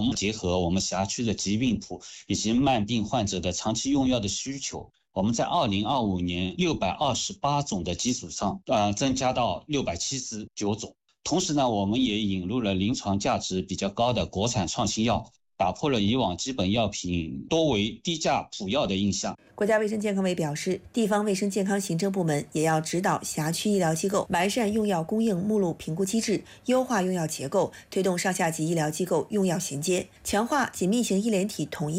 们结合我们辖区的疾病谱以及慢病患者的长期用药的需求，我们在2025年628种的基础上，增加到679种。同时呢，我们也引入了临床价值比较高的国产创新药，打破了以往基本药品多为低价普药的印象。 国家卫生健康委表示，地方卫生健康行政部门也要指导辖区医疗机构完善用药供应目录评估机制，优化用药结构，推动上下级医疗机构用药衔接，强化紧密型医联体统一